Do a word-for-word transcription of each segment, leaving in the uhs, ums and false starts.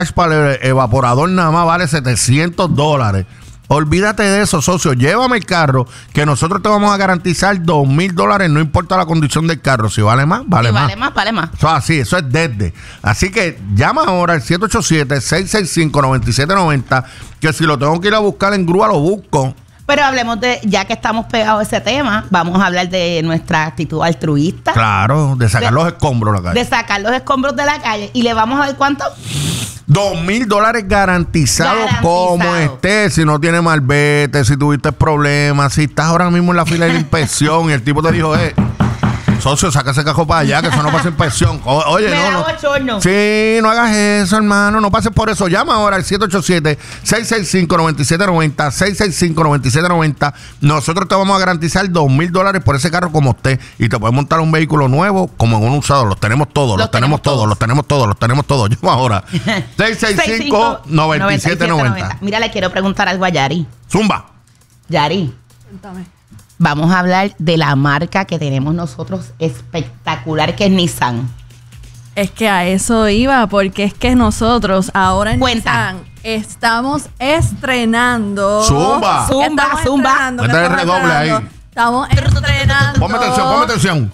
para el evaporador nada más vale setecientos dólares. Olvídate de eso, socio. Llévame el carro, que nosotros te vamos a garantizar dos mil dólares, no importa la condición del carro. Si vale más, vale si más. vale más, vale más. Eso es así, eso es desde. Así que llama ahora al siete ocho siete, seis seis cinco, nueve siete nueve cero, que si lo tengo que ir a buscar en grúa, lo busco. Pero hablemos de, ya que estamos pegados a ese tema, vamos a hablar de nuestra actitud altruista. Claro, de sacar de, los escombros de la calle. De sacar los escombros de la calle. ¿Y le vamos a dar cuánto? Dos mil dólares garantizados Garantizado. Como esté, si no tiene malvete, si tuviste problemas, si estás ahora mismo en la fila de la inspección y el tipo te dijo, eh, socio, saca ese cajón para allá, que eso no pasa inspección. O, oye, Me no, no. bochorno. Sí, no hagas eso, hermano, no pases por eso. Llama ahora al siete ocho siete, seis seis cinco, nueve siete nueve cero, seis seis cinco, nueve siete nueve cero. Nosotros te vamos a garantizar dos mil dólares por ese carro como usted. Y te puedes montar un vehículo nuevo como en un usado. Los tenemos todos, los, los tenemos, tenemos todos, todos, los tenemos todos, los tenemos todos. Llama ahora. seis seis cinco, nueve siete nueve cero. Mira, le quiero preguntar algo a Yari. Zumba. Yari. Cuéntame. Vamos a hablar de la marca que tenemos nosotros espectacular, que es Nissan. Es que a eso iba, porque es que nosotros ahora en Cuenta. Nissan estamos estrenando. Zumba. Zumba, Estamos zumba. estrenando, Métele estamos redoble ahí. estrenando. Estamos estrenando. Ponme atención, ponme atención.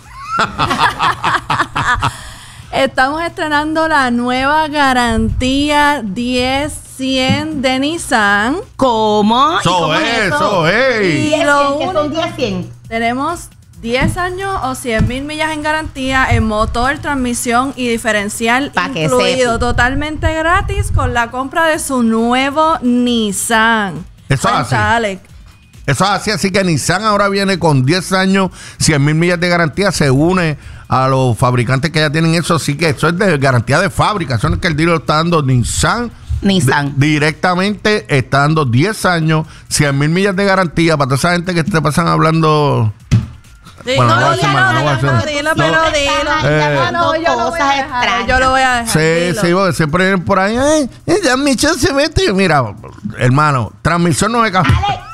Estamos estrenando la nueva garantía diez cien de Nissan. ¿Cómo? Eso ¿Cómo es, eso? eso es. Y diez, lo ¿qué son único- diez cien? Tenemos diez años o cien mil millas en garantía en motor, transmisión y diferencial Pa' que incluido, sepa. totalmente gratis con la compra de su nuevo Nissan. Eso es Cuenta, así. Alex. Eso es así, así que Nissan ahora viene con diez años, cien mil millas de garantía, se une a los fabricantes que ya tienen eso, así que eso es de garantía de fábrica, eso no es que el dealer lo está dando Nissan. Nissan. De, directamente está dando diez años, cien mil millas de garantía para toda esa gente que te pasan hablando. Sí, Bueno, no no, voy a decir ya más, no, no voy a decir no, más. dilo, No. pero dilo. Eh. No, yo lo voy a Cosas dejar, extrañas. yo lo voy a dejar. Sí, dilo. sí, porque siempre vienen por ahí, ay, ya Michelle se mete. Mira, hermano, transmisión no me cambia.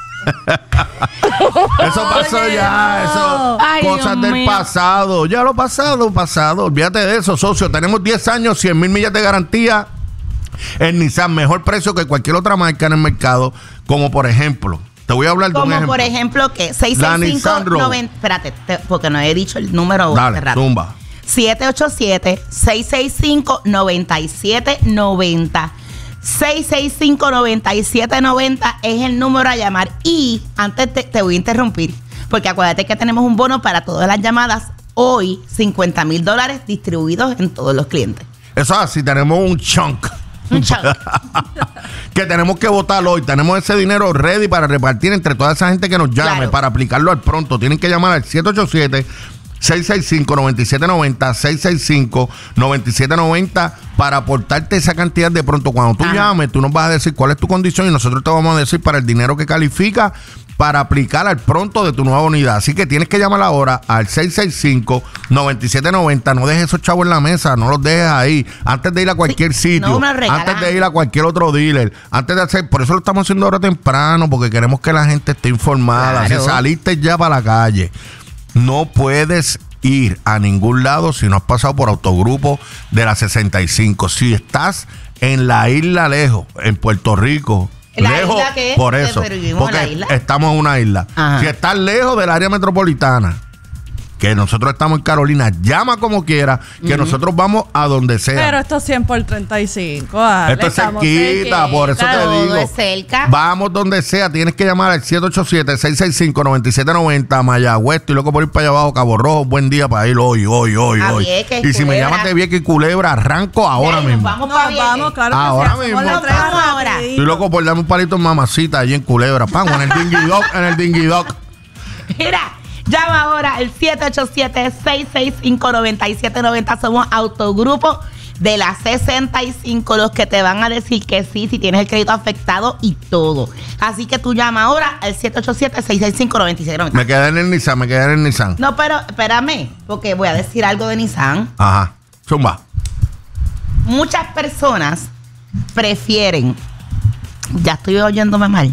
Eso pasó Oye, ya, no. eso, Ay, cosas Dios del mío. pasado. Ya lo pasado, pasado. Olvídate de eso, socio. Tenemos diez años, cien mil millas de garantía en Nissan. Mejor precio que cualquier otra marca en el mercado. Como por ejemplo, te voy a hablar de un Como ejemplo. por ejemplo, que La seis seis cinco Nissan Rogue. noventa. Espérate, te- porque no he dicho el número. Dale, hace rato. zumba. siete ocho siete, seis seis cinco, nueve siete nueve cero. seis seis cinco, nueve siete nueve cero es el número a llamar. Y antes te, te voy a interrumpir, porque acuérdate que tenemos un bono para todas las llamadas hoy, cincuenta mil dólares distribuidos en todos los clientes. Eso es así, tenemos un chunk. Un chunk. Que tenemos que votar hoy. Tenemos ese dinero ready para repartir entre toda esa gente que nos llame, Claro. para aplicarlo al pronto. Tienen que llamar al siete ocho siete, seis seis cinco, nueve siete nueve cero, seis seis cinco, nueve siete nueve cero para aportarte esa cantidad de pronto. Cuando tú Ajá. llames, tú nos vas a decir cuál es tu condición y nosotros te vamos a decir para el dinero que califica para aplicar al pronto de tu nueva unidad. Así que tienes que llamar ahora al seis seis cinco, nueve siete nueve cero. No dejes esos chavos en la mesa, no los dejes ahí. Antes de ir a cualquier Sí, sitio, no me regalan. antes de ir a cualquier otro dealer, antes de hacer, por eso lo estamos haciendo ahora temprano, porque queremos que la gente esté informada. Claro. Si saliste ya para la calle, no puedes ir a ningún lado si no has pasado por Autogrupo de la sesenta y cinco. Si estás en la isla lejos, en Puerto Rico, ¿La lejos, isla qué? por eso, Pero vivimos en la porque isla. estamos en una isla. Ajá. Si estás lejos del área metropolitana, que nosotros estamos en Carolina, llama como quiera, que nosotros vamos a donde sea. Pero esto es cien por treinta y cinco. Ale, Esto es estamos cerquita, por eso te cerquita. Todo digo. es cerca. Vamos donde sea, tienes que llamar al siete ocho siete, seis seis cinco, nueve siete nueve cero, Mayagüez, estoy loco por ir para allá abajo, Cabo Rojo, buen día para ir hoy, hoy, hoy, A hoy. Vieques, Y si me Culebra. llamas de Vieques y Culebra, arranco ahora Dale, nos mismo. Vamos No, pa' Vieques. vamos, claro que Ahora sí, hacemos mismo. la entrega Vamos ahora. rapidito. Estoy loco por darme un palito en mamacita allí en Culebra, pan, en el Dingy Dog, en el Dingy Dog. Mira, llama ahora al siete ocho siete, seis seis cinco, nueve siete nueve cero. Somos Autogrupo de la sesenta y cinco, los que te van a decir que sí, si tienes el crédito afectado y todo. Así que tú llama ahora al siete ocho siete, seis seis cinco, nueve siete nueve cero. Me quedé en el Nissan, me quedé en el Nissan. No, pero espérame, porque voy a decir algo de Nissan. Ajá, zumba. Muchas personas prefieren, ya estoy oyéndome mal,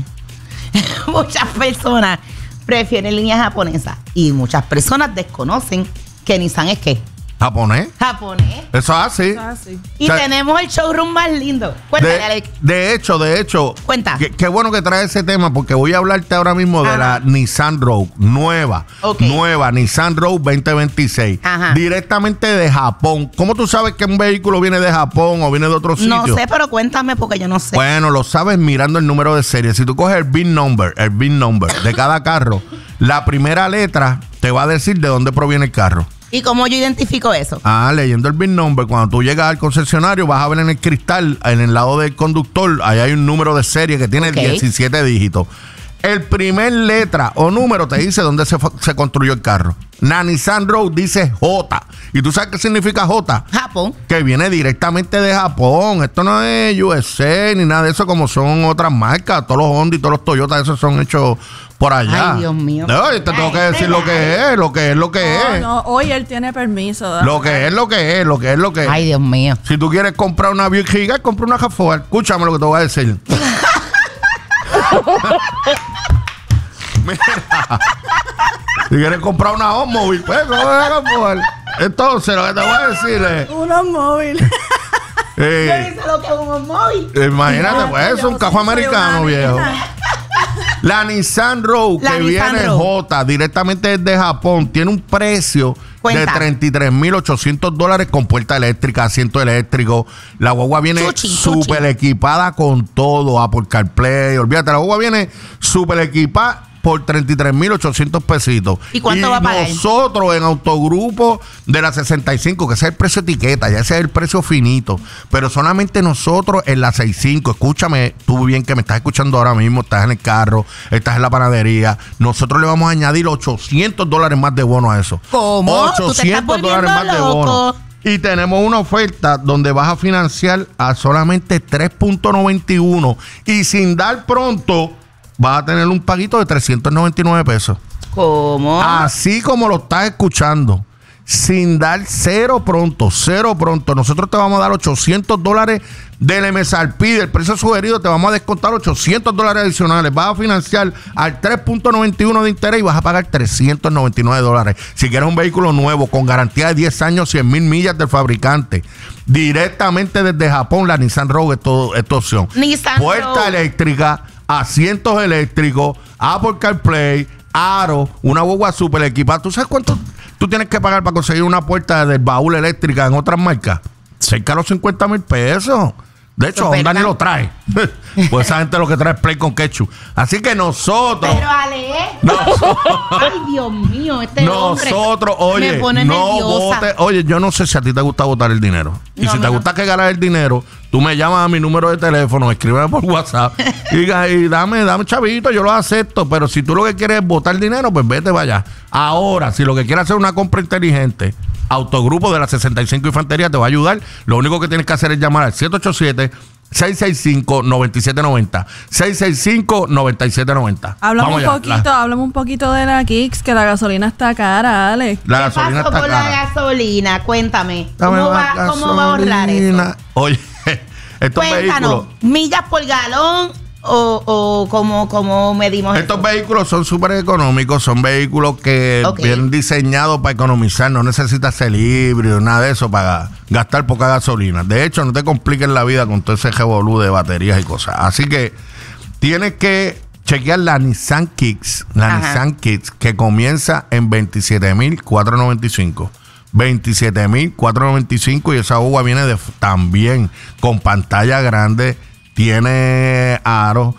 muchas personas prefieren líneas japonesas y muchas personas desconocen que Nissan es qué. ¿Japonés? Japonés. Eso es así. Eso es así. Y O sea, tenemos el showroom más lindo. Cuéntale, De, Alex. de hecho, de hecho, Cuenta. Qué, qué bueno que trae ese tema porque voy a hablarte ahora mismo de Ajá. la Nissan Rogue nueva, Ok. nueva Nissan Rogue veinte veintiséis, Ajá. directamente de Japón. ¿Cómo tú sabes que un vehículo viene de Japón o viene de otro sitio? No sé, pero cuéntame porque yo no sé. Bueno, lo sabes mirando el número de serie. Si tú coges el V I N number, el V I N number de cada carro, la primera letra te va a decir de dónde proviene el carro. ¿Y cómo yo identifico eso? Ah, leyendo el V I N number, cuando tú llegas al concesionario vas a ver en el cristal, en el lado del conductor, ahí hay un número de serie que tiene Ok. diecisiete dígitos. El primer letra o número te dice dónde se, fue- se construyó el carro. La Nissan Rogue dice J. ¿Y tú sabes qué significa J? Japón. Que viene directamente de Japón. Esto no es U S A ni nada de eso como son otras marcas. Todos los Honda y todos los Toyota, esos son hechos por allá. Ay, Dios mío. No, y te tengo que decir lo que es, lo que es, lo que No, es. no, hoy él tiene permiso. de Lo que es, lo que es, lo que es, lo que es. Ay, Dios mío. Si tú quieres comprar una Buick Giga, compra una Jaguar. Escúchame lo que te voy a decir. Mira. Si quieres comprar una Oldsmobile, pues no una Jaguar. Entonces, lo que te voy a decir es... Unos móviles. eh, Yo hice lo que es un móvil. imagínate, pues es un cajo americano, viejo. La Nissan Rogue La que Nissan viene Rogue. J directamente desde Japón tiene un precio Cuenta. de treinta y tres mil ochocientos dólares con puerta eléctrica, asiento eléctrico. La guagua viene Chuchi, súper chuchi. equipada con todo, Apple CarPlay. Olvídate, la guagua viene súper equipada por treinta y tres mil ochocientos pesitos. ¿Y cuánto va a pagar? Nosotros en Autogrupo de la sesenta y cinco, que ese es el precio etiqueta, ya ese es el precio finito, pero solamente nosotros en la sesenta y cinco, escúchame, tú bien que me estás escuchando ahora mismo, estás en el carro, estás en la panadería, nosotros le vamos a añadir ochocientos dólares más de bono a eso. ¿Cómo? ¿Tú te estás volviendo loco? Y tenemos una oferta donde vas a financiar a solamente tres punto noventa y uno y sin dar pronto vas a tener un paguito de trescientos noventa y nueve pesos. ¿Cómo? Así como lo estás escuchando, sin dar cero pronto, cero pronto. Nosotros te vamos a dar ochocientos dólares del M S R P, del precio sugerido, te vamos a descontar ochocientos dólares adicionales. Vas a financiar al tres punto noventa y uno de interés y vas a pagar trescientos noventa y nueve dólares. Si quieres un vehículo nuevo con garantía de diez años, cien mil millas del fabricante, directamente desde Japón, la Nissan Rogue es, todo, es tu opción. Nissan Puerta Rogue. eléctrica, asientos eléctricos, Apple CarPlay, aro, una guagua super equipada. ¿Tú sabes cuánto tú tienes que pagar para conseguir una puerta del baúl eléctrica en otras marcas? Cerca de los cincuenta mil pesos. De hecho, Eso es Honda ni verdad. lo trae. Pues esa gente lo que trae es Play con ketchup. Así que nosotros... Pero Ale, ay Dios mío, este Nosotros, hombre oye, me pone no nerviosa. vote. Oye, yo no sé si a ti te gusta votar el dinero. Y No, si no, te no. gusta que ganar el dinero, tú me llamas a mi número de teléfono, escríbeme por WhatsApp y, y dame, dame chavito, yo lo acepto. Pero si tú lo que quieres es votar dinero, pues vete vaya. Ahora, si lo que quieres hacer es una compra inteligente, Autogrupo de la sesenta y cinco Infantería te va a ayudar. Lo único que tienes que hacer es llamar al siete ocho siete, seis seis cinco, nueve siete nueve cero. seis seis cinco, nueve siete nueve cero. Hablamos un Vamos allá. poquito, La, hablamos un poquito de la Kicks, que la gasolina está cara, Alex. la ¿Qué gasolina pasó está con cara. la gasolina? Cuéntame. Dame ¿Cómo más va, ¿Cómo va a ahorrar gasolina. eso? Oye, estos Cuéntanos, vehículos, ¿millas por galón o, o cómo, cómo medimos estos eso? vehículos son súper económicos, son vehículos que Ok. vienen diseñados para economizar, no necesitas ser híbrido, nada de eso para gastar poca gasolina. De hecho, no te compliques la vida con todo ese revolú de baterías y cosas. Así que tienes que chequear la Nissan Kicks, la Ajá. Nissan Kicks, que comienza en veintisiete mil cuatrocientos noventa y cinco. veintisiete mil cuatrocientos noventa y cinco y esa uva viene de, también con pantalla grande, tiene aro,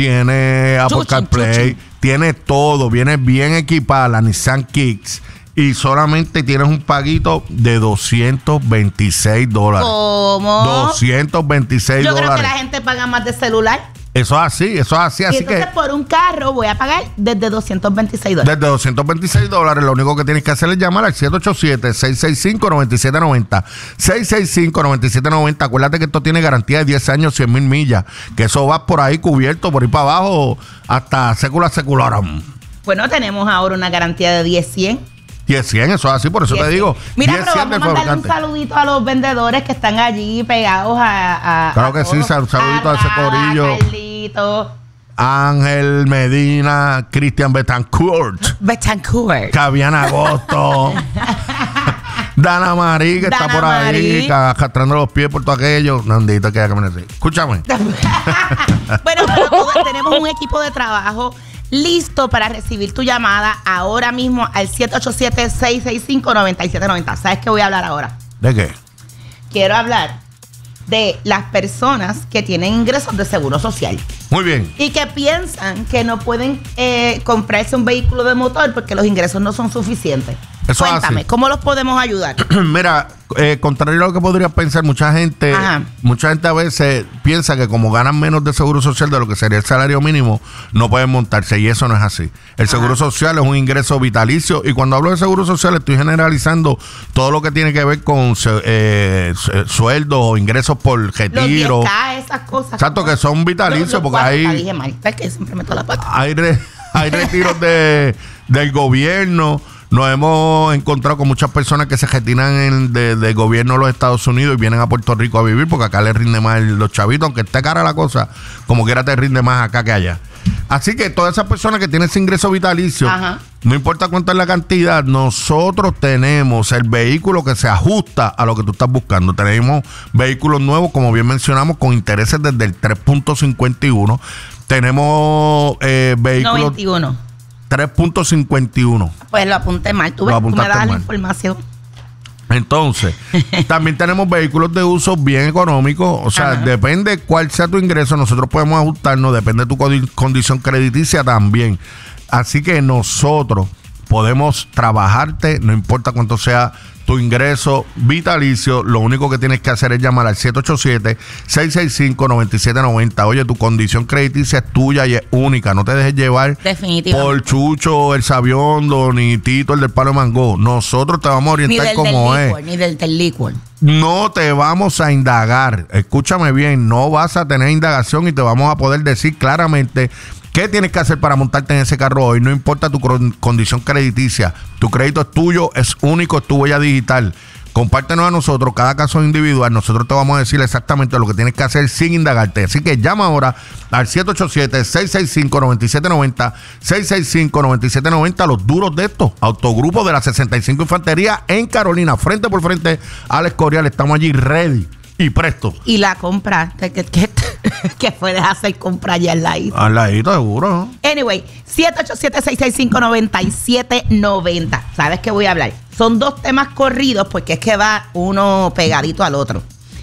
tiene Apple Chuchi, CarPlay, chuchi. tiene todo, viene bien equipada la Nissan Kicks y solamente tienes un paguito de doscientos veintiséis dólares. ¿Cómo? doscientos veintiséis Yo creo dólares. que la gente paga más de celular. Eso es así, eso es así, Y así entonces que por un carro voy a pagar desde doscientos veintiséis dólares. desde doscientos veintiséis dólares, lo único que tienes que hacer es llamar al siete ocho siete, seis seis cinco, nueve siete nueve cero. seis seis cinco, nueve siete nueve cero. Acuérdate que esto tiene garantía de diez años, cien mil millas. Que eso va por ahí cubierto, por ahí para abajo, hasta sécula secularum. Bueno, tenemos ahora una garantía de diez, cien. diez, cien, eso es así, por eso diez, te digo. Mira, diez, pero cien vamos a del mandarle un fabricante. saludito a los vendedores que están allí pegados a... a Claro a que sí, todos. sal- saludito a ese Rara, corillo. Carlito, Ángel Medina, Cristian Betancourt, Betancourt. Cavian Agosto, Dana Marí, que Dana está por ahí, Marí. arrastrando los pies por todo aquello. Nandito, que caminar así. Escúchame. Bueno, pero todo- tenemos un equipo de trabajo listo para recibir tu llamada ahora mismo al siete ocho siete, seis seis cinco, nueve siete nueve cero. ¿Sabes qué voy a hablar ahora? ¿De qué? Quiero hablar de las personas que tienen ingresos de seguro social Muy bien. y que piensan que no pueden eh, comprarse un vehículo de motor porque los ingresos no son suficientes. Eso es Cuéntame, así. ¿cómo los podemos ayudar? Mira, eh, contrario a lo que podrías pensar, mucha gente, Ajá. mucha gente a veces piensa que como ganan menos de seguro social de lo que sería el salario mínimo, no pueden montarse, y eso no es así. El seguro social es un ingreso vitalicio, y cuando hablo de seguro social estoy generalizando todo lo que tiene que ver con eh, sueldos o ingresos por Los retiro. diez K, esas cosas. Exacto, que son vitalicios, Los- los porque cuatro K, hay- dije mal, es que siempre meto la pata. hay, re- hay retiros de, del gobierno. Nos hemos encontrado con muchas personas que se retiran en, de, del gobierno de los Estados Unidos y vienen a Puerto Rico a vivir porque acá les rinde más el- los chavitos, aunque esté cara la cosa, como quiera te rinde más acá que allá. Así que todas esas personas que tienen ese ingreso vitalicio, Ajá. no importa cuánto es la cantidad, nosotros tenemos el vehículo que se ajusta a lo que tú estás buscando. Tenemos vehículos nuevos, como bien mencionamos, con intereses desde el tres punto cincuenta y uno. Tenemos eh, vehículos noventa y uno. tres punto cincuenta y uno. Pues lo apunté mal. Tú, Lo ves, tú me apuntaste das la mal. información. Entonces, también tenemos vehículos de uso bien económicos. O sea, Ajá. depende cuál sea tu ingreso, nosotros podemos ajustarnos, depende de tu condi- condición crediticia también. Así que nosotros podemos trabajarte, no importa cuánto sea tu ingreso vitalicio, lo único que tienes que hacer es llamar al siete ocho siete, seis seis cinco, nueve siete nueve cero. Oye, tu condición crediticia es tuya y es única, no te dejes llevar Definitivamente. por Chucho, el Sabiondo, ni Tito, el del Palo de Mango. Nosotros te vamos a Ni orientar del, como del es. liquor, ni del, del liquor. No te vamos a indagar. Escúchame bien, no vas a tener indagación y te vamos a poder decir claramente qué tienes que hacer para montarte en ese carro hoy. No importa tu cron- condición crediticia. Tu crédito es tuyo, es único, es tu huella digital. Compártenos a nosotros, cada caso es individual. Nosotros te vamos a decir exactamente lo que tienes que hacer sin indagarte. Así que llama ahora al siete ocho siete, seis seis cinco, nueve siete nueve cero, seis seis cinco, nueve siete nueve cero, los duros de estos. Autogrupo de la sesenta y cinco Infantería en Carolina, frente por frente al Escorial. Estamos allí ready y presto. Y la compra, que, que, que, que puedes hacer compra ya en la isla. Al ladito, seguro, ¿no? Anyway, siete ocho siete, seis seis cinco, nueve siete nueve cero. ¿Sabes qué voy a hablar? Son dos temas corridos porque es que va uno pegadito al otro.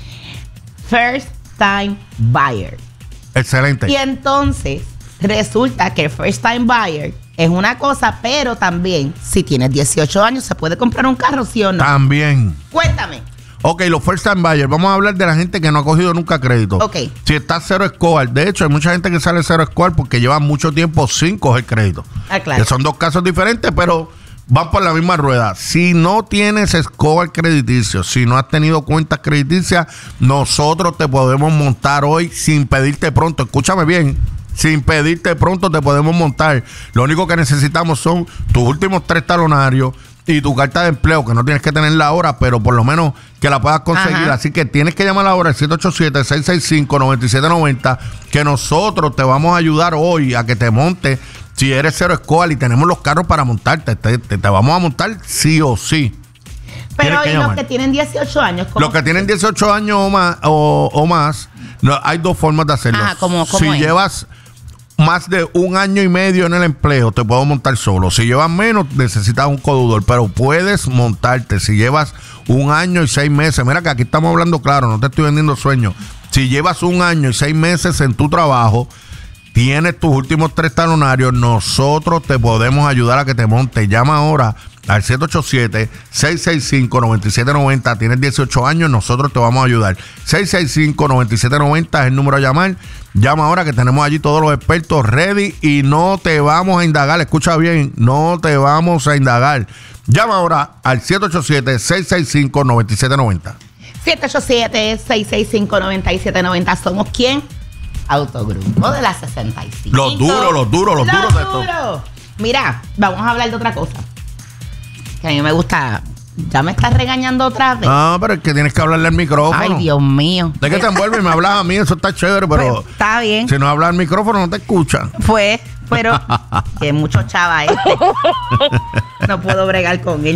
First time buyer. Excelente. Y entonces resulta que el first time buyer es una cosa, pero también si tienes dieciocho años se puede comprar un carro, ¿sí o no? También. Cuéntame. Ok, los first time buyers. Vamos a hablar de la gente que no ha cogido nunca crédito. Ok. Si está cero score. De hecho, hay mucha gente que sale cero score porque lleva mucho tiempo sin coger crédito. Ah, claro. Que son dos casos diferentes, pero van por la misma rueda. Si no tienes score crediticio, si no has tenido cuentas crediticias, nosotros te podemos montar hoy sin pedirte pronto. Escúchame bien. Sin pedirte pronto te podemos montar. Lo único que necesitamos son tus últimos tres talonarios y tu carta de empleo, que no tienes que tenerla ahora, pero por lo menos que la puedas conseguir. Ajá. Así que tienes que llamar ahora al siete ocho siete, seis seis cinco, nueve siete nueve cero, que nosotros te vamos a ayudar hoy a que te montes. Si eres cero score y tenemos los carros para montarte, te, te, te vamos a montar sí o sí. Pero Tienes que y los llamar. que tienen dieciocho años, ¿cómo? Los que tienen dieciocho años o más, o, o más no, hay dos formas de hacerlo. Ajá, ¿cómo- cómo si es? llevas más de un año y medio en el empleo, te puedo montar solo. Si llevas menos, necesitas un codudor, pero puedes montarte. Si llevas un año y seis meses, mira que aquí estamos hablando claro, no te estoy vendiendo sueños. Si llevas un año y seis meses en tu trabajo, tienes tus últimos tres talonarios, nosotros te podemos ayudar a que te montes. Llama ahora al siete ocho siete, seis seis cinco, nueve siete nueve cero. Tienes dieciocho años, nosotros te vamos a ayudar. seis seis cinco, nueve siete nueve cero es el número a llamar. Llama ahora que tenemos allí todos los expertos ready y no te vamos a indagar. Escucha bien, no te vamos a indagar. Llama ahora al siete ocho siete, seis seis cinco, nueve siete nueve cero. siete ocho siete, seis seis cinco, nueve siete nueve cero. ¿Somos quién? Autogrupo de la sesenta y cinco. Los duros, los duros, los duros de esto. duros. Mira, vamos a hablar de otra cosa. Que a mí me gusta. Ya me estás regañando otra vez. No, pero es que tienes que hablarle al micrófono. Ay, Dios mío. ¿De qué te envuelves y me hablas a mí? Eso está chévere, pero Pues, está bien. si no hablas al micrófono no te escuchan. Fue, pero que mucho chava este. No puedo bregar con él.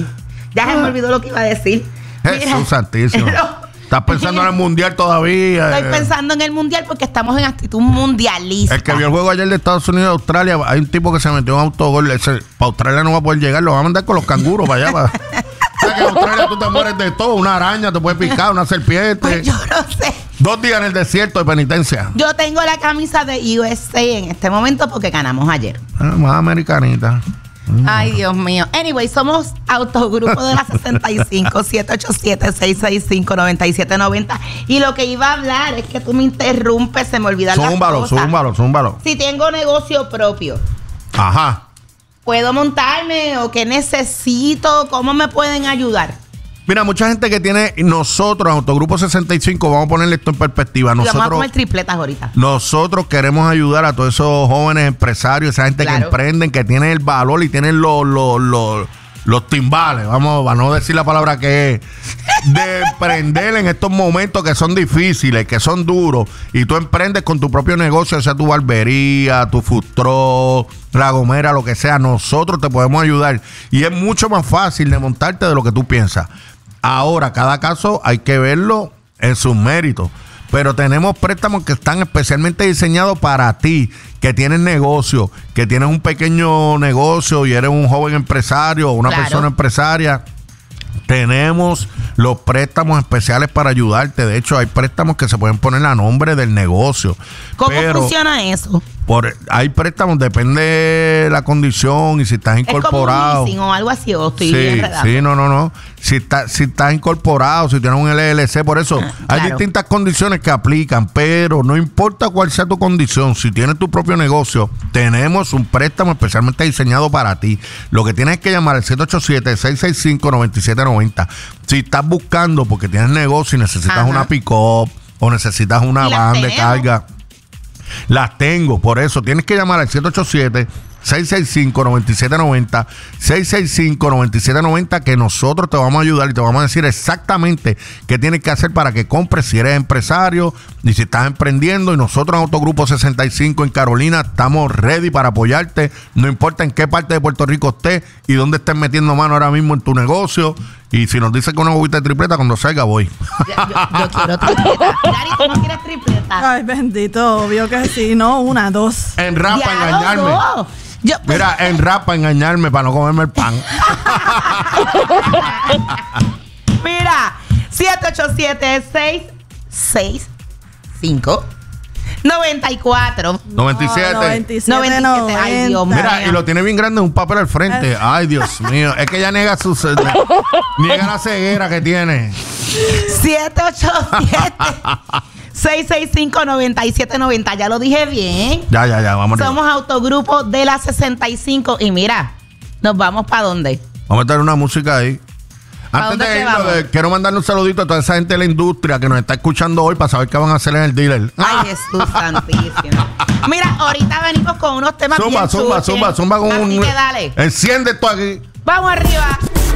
Ya se me olvidó lo que iba a decir. Jesús Mira, santísimo. no. Estás pensando en el mundial todavía. Estoy eh. pensando en el mundial porque estamos en actitud mundialista. El que vio el juego ayer de Estados Unidos y Australia, hay un tipo que se metió en autogol. Ese, para Australia no va a poder llegar, lo va a mandar con los canguros para allá. Para... O sea que en Australia tú te mueres de todo. Una araña te puede picar, una serpiente. Pues yo no sé. Dos días en el desierto de penitencia. Yo tengo la camisa de U S A en este momento porque ganamos ayer. Ah, más americanita. Ay, Dios mío. Anyway, somos Autogrupo de la sesenta y cinco, siete ocho siete, seis seis cinco, nueve siete nueve cero. Y lo que iba a hablar es que tú me interrumpes, se me olvidan las Zúmbalo, cosas. zúmbalo, zúmbalo. Si tengo negocio propio, Ajá. ¿puedo montarme o qué necesito? ¿Cómo me pueden ayudar? Mira, mucha gente que tiene, nosotros, Autogrupo sesenta y cinco, vamos a ponerle esto en perspectiva. Y vamos a Nosotros, comer tripletas ahorita. nosotros queremos ayudar a todos esos jóvenes empresarios, esa gente Claro. que emprenden, que tienen el valor y tienen los, los, los, los timbales, vamos a no decir la palabra que es, de emprender en estos momentos que son difíciles, que son duros, y tú emprendes con tu propio negocio, sea tu barbería, tu food truck, la gomera, lo que sea. Nosotros te podemos ayudar y es mucho más fácil de montarte de lo que tú piensas. Ahora, cada caso hay que verlo en sus méritos. Pero tenemos préstamos que están especialmente diseñados para ti, que tienes negocio, que tienes un pequeño negocio y eres un joven empresario o una Claro. persona empresaria. Tenemos los préstamos especiales para ayudarte. De hecho, hay préstamos que se pueden poner a nombre del negocio. ¿Cómo Pero funciona eso? por, hay préstamos, depende de la condición y si estás ¿Es como un incorporado. leasing o algo así? ¿O estoy Sí, enredada? sí, no, no, no. Si, está, si estás incorporado, si tienes un L L C, por eso Ah, hay claro. distintas condiciones que aplican, pero no importa cuál sea tu condición, si tienes tu propio negocio, tenemos un préstamo especialmente diseñado para ti. Lo que tienes es que llamar al siete ocho siete, seis seis cinco, nueve siete nueve cero. Si estás buscando porque tienes negocio y necesitas Ajá. una pick-up o necesitas una Y las van de tenemos. carga, las tengo, por eso tienes que llamar al siete ocho siete, seis seis cinco, nueve siete nueve cero, seis seis cinco, nueve siete nueve cero, que nosotros te vamos a ayudar y te vamos a decir exactamente qué tienes que hacer para que compres si eres empresario y si estás emprendiendo. Y nosotros en Autogrupo sesenta y cinco en Carolina estamos ready para apoyarte, no importa en qué parte de Puerto Rico estés y dónde estés metiendo mano ahora mismo en tu negocio. Y si nos dice que una bobita de tripleta, cuando salga voy. Yo, yo- yo quiero tripleta. Dari, ¿tú no quieres tripleta? Ay, bendito, obvio que sí, no, una, dos. En rap para Diablo, engañarme. no. Yo, pues, Mira, en rap para engañarme para no comerme el pan. Mira, siete ocho siete, seis seis cinco, nueve cuatro, noventa y siete. noventa y siete, noventa y siete. Ay, Dios mío. Mira, y lo tiene bien grande en un papel al frente. Ay, Dios mío. Es que ella niega su niega la ceguera que tiene. siete ocho siete, seis seis cinco, nueve siete nueve cero. Ya lo dije bien. Ya, ya, ya, vamos. arriba. Somos Autogrupo de la sesenta y cinco. Y mira, nos vamos para dónde. Vamos a meter una música ahí. ¿A Antes dónde de que irnos, vamos? eh, quiero mandarle un saludito a toda esa gente de la industria que nos está escuchando hoy para saber qué van a hacer en el dealer. Ay, Jesús santísimo. Mira, ahorita venimos con unos temas Zumba, bien zumba, chuches. zumba, zumba con Así un. que dale. Enciende esto aquí. Vamos arriba.